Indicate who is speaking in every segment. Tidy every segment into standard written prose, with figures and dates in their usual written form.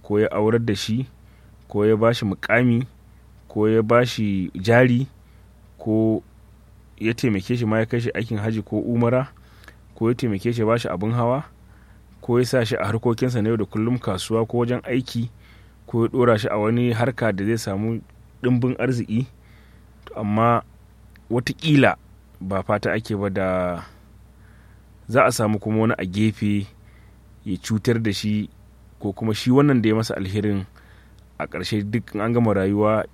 Speaker 1: ko ya aurar da shi ko ya ba shi mukami ko ya ba shi jari ko ya taimake shi ma ya kai shi aikin haji ko umara ko ya taimake shi ba shi abin hawa ko ya sa shi a harkokinsa na yau da kullum kasuwa ko wajen aiki ko ya ɗora shi a wani harka da zai samu ɗimbin arziki. Amma watakila ba fata ake ba da za a samu kuma wani a gefe ya cutar da shi ko kuma shi wannan da ya masa alherin a ƙarshe duk an gama rayuwa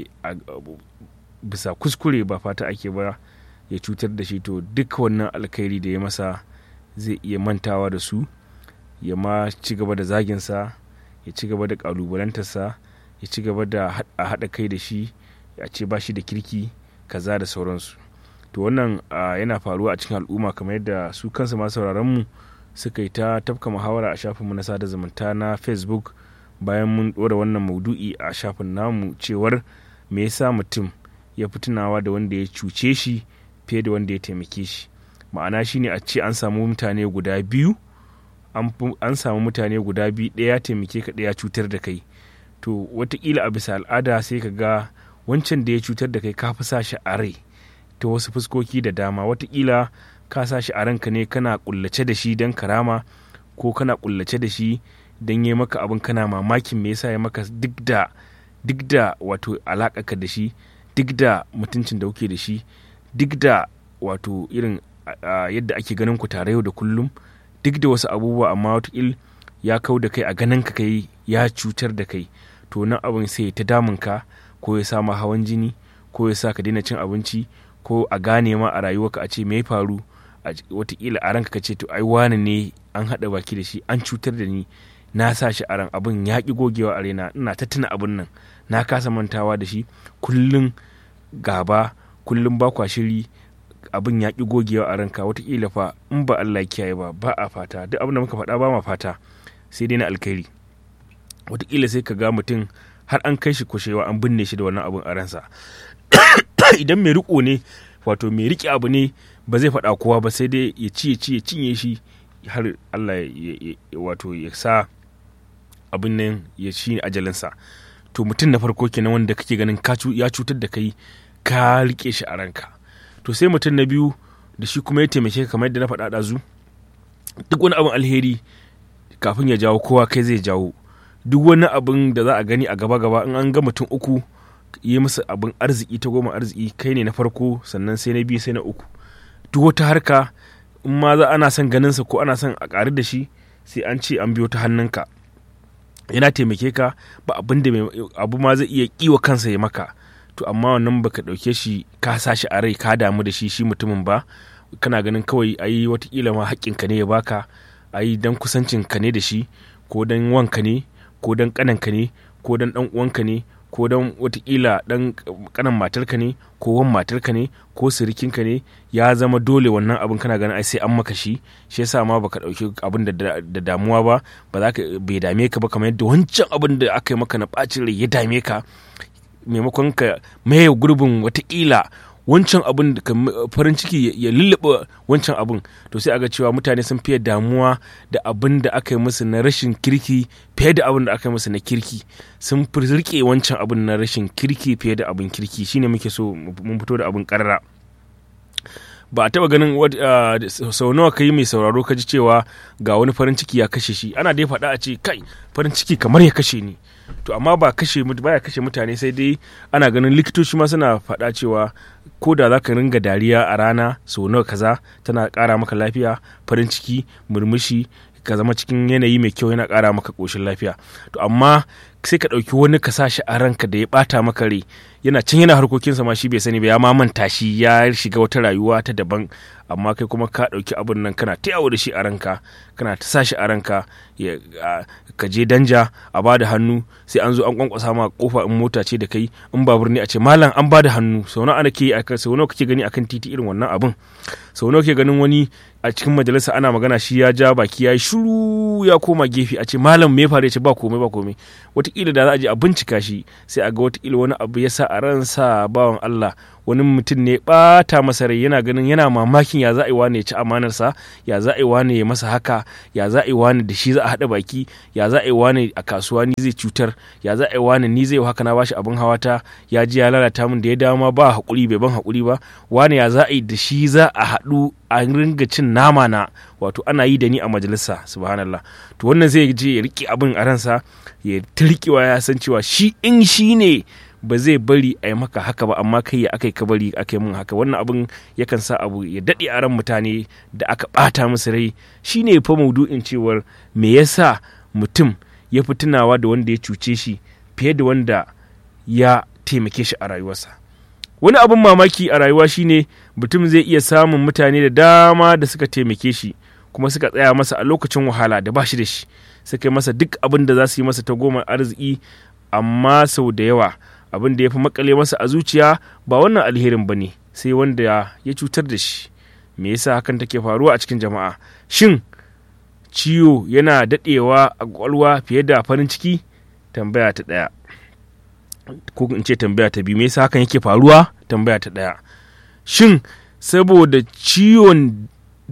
Speaker 1: bisa kuskure ba fata ake ba ya cutar da shi. To duk wannan alkhairi da ya masa zai iya mantawa da su, ya ma ci gaba da zaginsa, ya ci gaba da ƙalubalantarsa, ya ci gaba da a haɗa kai da shi, ya ce ba shi da kirki kaza da sauransu. To wannan yana faruwa a cikin al'umma kamar yadda su kansu masu sauraronmu suka yi ta tafka muhawara a shafinmu na sada zumunta na Facebook bayan mun ɗora wannan maudu'i a shafin namu cewar me yasa mutum ya fi tunawa da wanda ya cuce shi fiye da wanda ya taimake shi. Ma'ana shine a ce an samu mutane guda biyu, ɗaya ya taimake ka ɗaya cutar da kai. To wataƙila a bisa al'ada sai ka ga wancan da ya cutar da kai ka fi sa shi a rai ta wasu fuskoki da dama. Wataƙila ka sa shi a ranka ne kana ƙullace da shi don karama ko kana ƙullace da shi don yi maka abin kana mamakin me yasa ya maka duk da wato alaƙarka da shi, duk da mutuncin da kuke da shi, duk da wato irin yadda ake ganin ku tare yau da kullum, duk da wasu abubuwa, amma wataƙil ya kau da kai a ganin ka kai ya cutar da kai. To nan abin sai ta damunka ko ya sa ma hawan jini ko ya sa ka daina cin abinci ko a gane ma a rayuwarka a ce me ya faru, wataƙila a ranka ka ce to ai wani ne an haɗa baki da shi an cutar da ni, na sa shi a ran abin ya ƙi gogewa a raina, ina ta tuna abin nan na kasa mantawa da shi, kullum gaba kullum ba kwa shiri, abin ya ƙi gogewa a ranka. Wataƙila fa in ba Allah ya kiyaye ba a fata, duk abin da muka faɗa ba ma fata sai dai na alkhairi. Wataƙila sai ka ga mutum har an kai shi kushewa an binne shi da wannan abin a ransa. Idan mai riko ne, wato mai riƙe abu ne, ba zai faɗa kowa ba sai dai ya cinye shi har Allah wato ya sa abin nan ya ci ajalinsa. To mutum na farko kenan wanda kake ganin ya cutar da kai ka riƙe shi a ranka. To sai mutum na biyu da shi kuma ya taimake ka kamar yadda na faɗa ɗazu. Duk wani abin alheri kafin ya jawo kowa kai zai jawo. Duk wani abin da za a gani a gaba in an ga mutum uku yi musu abin arziki ta goma arziki, kai ne na farko, sannan sai na biyu sai na uku. Duk wata harka in ma ana son ganinsa ko ana son a ƙari da shi sai an ce an biyo ta hannunka. Yana taimake ka ba abin da abu ma zai iya kiwa kansa ya maka. To amma wannan baka ɗauke shi ka sa shi a rai ka damu da shi mutumin ba, kana ganin kawai ayi watakila ma haƙƙinka ne ya baka, ayi dan kusancinka ne da shi, ko dan wanka ne ko dan ƙananka ne ko dan ɗan uwanka ne ko dan watakila dan ƙanan matarka ne ko wan matarka ne ko sirikinka ne, ya zama dole wannan abin kana ganin ai sai an maka shi yasa ma baka ɗauki abin da damuwa ba za ka bai dame ka ba, kamar yadda wancan abin da aka yi maka na ɓacin rai ya dame ka. Maimakon ka maye gurbin watakila wancan abin da farin ciki ya lullube wancan abin, to sai aga cewa mutane sun fiye damuwa da abin da aka yi musu na rashin kirki fiye da abin da aka yi musu na kirki. Sun fi rike wancan abin na rashin kirki fiye da abin kirki. Shine muke so mun fito da abin karara. Ba a taba ganin sau nawa kai mai sauraro ka ji cewa ga wani farin ciki ya kashe shi, ana dai faɗa a ce kai farin ciki kamar ya kashe ni. To amma baya kashe mutane, sai dai ana ganin likitoci ma suna faɗa cewa ko da za ka ringa dariya a rana sau nawa kaza tana ƙara maka lafiya, farin ciki, murmushi, ka zama cikin yanayi mai kyau yana ƙara maka ƙoshin lafiya. To amma sai ka ɗauki wani ka sa shi a ranka da ya ɓata maka rai, yana can yana harkokinsa ma shi bai sani ba, ya ma manta shi ya shiga wata rayuwa ta daban, amma kai kuma ka ɗauki abin nan kana ta yawo da shi a ranka, kana ta sa shi a ranka, ka je danja a ba da hannu, sai an zo an kwankwasa ma kofa in mota ce da kai, in babur ne a ce malam an ba da hannu. Sau nawa kake gani akan titi irin wannan abin? Sau nawa kake ganin wani a cikin majalisa ana magana shi ya ja baki ya yi shiru ya koma gefe, a ce malam me ya faru, ya ce ba komai. Wataƙila da za a je a bincika shi sai a ga wataƙila wani abu ya sa a ransa bawan Allah, wani mutum ne ɓata masa rai, yana ganin yana mamakin ya za a yi wane ya ci amanarsa, ya za a yi wane ya masa haka, ya za a yi wane da shi za a haɗa baki, ya za a yi wane a kasuwa ni zai cutar, ya za a yi wane ni zai haka na bashi abin hawata ya ji ya lalata min da ya dawo ma ba haƙuri bai ban haƙuri ba, wane ya za a yi da shi za a haɗu a ringa cin nama na, wato ana yi da ni a majalisa, subhanallah. To wannan zai je ya riƙe abin a ransa, ya turkewa ya san cewa shi in shi ne ba zai bari a yi maka haka ba, amma kai ya aka yi ka bari aka yi min haka. Wannan abin yakan sa abu ya daɗe a ran mutane da aka ɓata musu rai. Shi ne fa maudu'in cewar me yasa mutum ya fi tunawa da wanda ya cuce shi fiye da wanda ya taimake shi a rayuwarsa. Wani abin mamaki a rayuwa shine mutum zai iya samun mutane da dama da suka taimake shi kuma suka tsaya masa a lokacin wahala da ba shi da shi, suka yi masa duk abin da za su yi masa ta goma arziki, amma sau da yawa abin da ya fi makale masa a zuciya ba wannan alherin ba ne, sai wanda ya cutar da shi. Me yasa hakan take faruwa a cikin jama'a? Shin ciwo yana daɗewa a ƙwaƙwalwa fiye da farin ciki? Tambaya ta ɗaya. Ko in ce tambaya ta biyu, me yasa hakan yake faruwa? Tambaya ta ɗaya. Shin saboda ciwon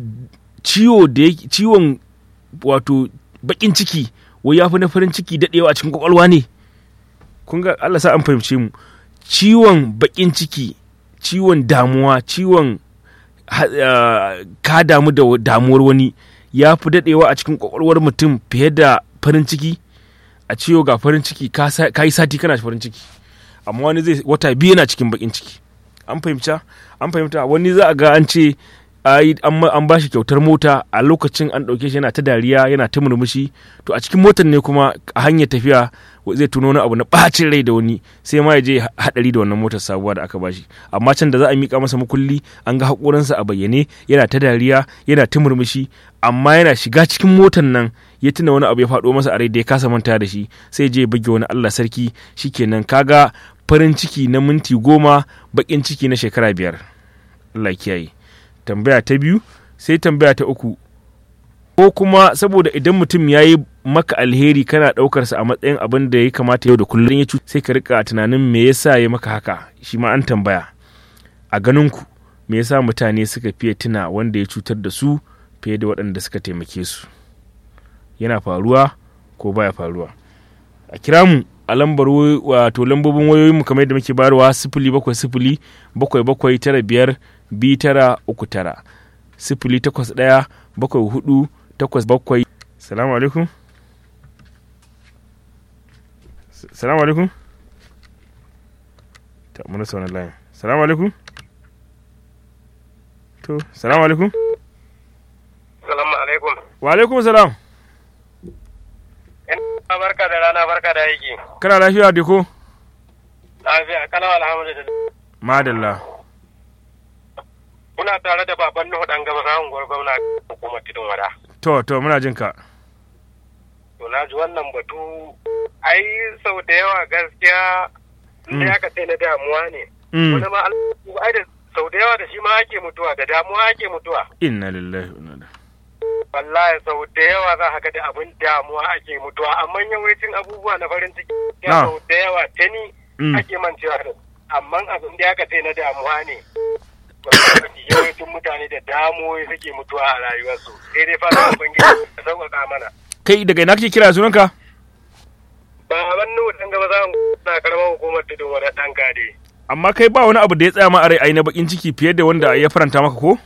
Speaker 1: wato baƙin ciki wai ya fi na farin ciki daɗewa a cikin ƙwaƙwalwa ne? Kun ga Allah sa an fahimce mu. Ciwon baƙin ciki, ciwon damuwa, ciwon ka damu da damuwar wani ya fi daɗewa a cikin ƙwaƙwalwar mutum fiye da farin ciki. A ciwo ga farin ciki ka yi sati kana farin ciki, amma wani zai wata biyu yana cikin baƙin ciki. An fahimta. Wani za a ga an ce an ba shi kyautar mota, a lokacin an ɗauke shi yana ta dariya yana ta murmushi, to a cikin motar ne kuma a hanyar tafiya zai tuno wani abu na ɓacin rai da wani, sai ma ya je haɗari da wannan motar sabuwa da aka bashi. Amma can da za a miƙa masa makulli an ga haƙoransa a bayyane, yana ta dariya yana ta murmushi, amma yana shiga cikin motar nan ya tuna wani abu ya faɗo masa a rai da ya kasa manta da shi, sai je ya buge wani. Allah sarki, shikenan kaga farin ciki na minti 10, baƙin ciki na shekara 5. Allah kiyaye. Tambaya ta biyu, sai tambaya ta uku. Ko kuma saboda idan mutum ya yi maka alheri kana ɗaukarsa a matsayin abin da ya kamata yau da kullum ya cuta, sai ka rika tunanin me yasa ya maka haka. Shi ma an tambaya. A ganinku me yasa mutane suka fiye tuna wanda ya cutar da su fiye da waɗanda suka taimake su? Yana faruwa ko baya faruwa? A kira mu a lambar wato lambobin wayoyinmu kamar yadda muke bayarwa 070 7795 2939 081 74 87. Salamu alaikum. Salamu alaikum. Ta muna sauran layin. Salamu alaikum. To, salamu alaikum.
Speaker 2: Salamu alaikum.
Speaker 1: Wa alaikum salam.
Speaker 2: Barka da rana, barka da aiki.
Speaker 1: Kana lafiya da ko?
Speaker 2: Lafiya, kana alhamdulillah.
Speaker 1: Madalla.
Speaker 2: Muna tare da baban Nuhu dan gaba sahun gwamna hukumar Tudun Wada.
Speaker 1: To muna jin ka.
Speaker 2: To na ji wannan batu, ai sau da yawa gaskiya da aka ce na damuwa ne. Wani ma ai da sau da yawa da shi ma ake mutuwa, da damuwa ake mutuwa.
Speaker 1: Inna lillahi wa inna ilaihi.
Speaker 2: Wallahi sau da yawa za ka ga da abin damuwa ake mutuwa, amma yawancin abubuwa na farin ciki sau da yawa tani ake mancewa da, amma abin da aka ce na damuwa ne. Yawancin mutane da damuwa suke mutuwa a rayuwarsu, sai dai fata ubangiji ya sauƙaƙa mana.
Speaker 1: Kai daga ina kake kira sunanka?
Speaker 2: Baban Nuhu dan gaba za mu na karamar hukumar Tudun Wada dan gade.
Speaker 1: Amma kai ba wani abu da ya tsaya ma a rai na bakin ciki fiye da wanda ya faranta maka ko?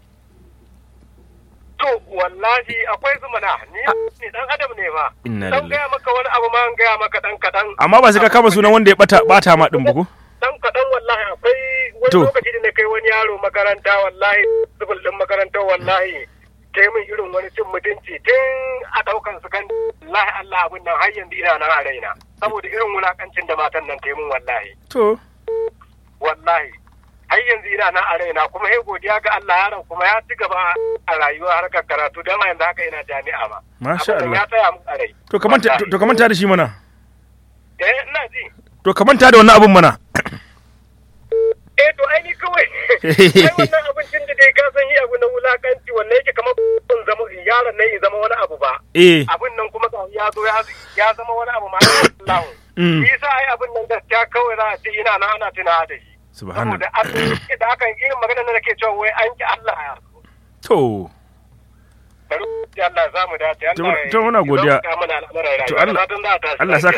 Speaker 2: To wallahi akwai su mana, ni dan adam ne fa.
Speaker 1: Inna
Speaker 2: Dan gaya maka wani abu ma an gaya maka dan kadan.
Speaker 1: Amma ba sai ka kama sunan wanda ya bata ma din ba ko?
Speaker 2: Dan kadan wallahi akwai wani lokaci da na kai wani yaro makaranta wallahi zubul din makaranta wallahi kai min irin wani cin mutunci tun a daukan su kan wallahi Allah abun nan har yanzu ina nan a raina saboda irin wulakancin da matan nan kai min wallahi.
Speaker 1: To
Speaker 2: wallahi har yanzu ina nan a raina kuma sai godiya ga Allah yaron kuma ya ci gaba a rayuwa harkar karatu dan a yanzu haka ina jami'a ma.
Speaker 1: Masha Allah.
Speaker 2: Ya tsaya mu a rai.
Speaker 1: To kamanta da shi mana.
Speaker 2: Ina ji.
Speaker 1: To kamanta da wannan abun mana.
Speaker 2: To ai ni kawai ai wannan abincin da dai ka san yi abu na wulakanci wannan yake kamar kun zama yaron nan ya zama wani abu ba. Abin nan kuma ya zo ya zama wani abu ma Allah. Yasa ai abin nan gaskiya kawai za a ce ina na ana tunawa da shi.
Speaker 1: subhanallah
Speaker 2: saboda da akan irin magana da ke cewa wai an ki Allah
Speaker 1: to
Speaker 2: bari Allah za mu dace Allah
Speaker 1: to muna godiya
Speaker 2: to
Speaker 1: Allah saka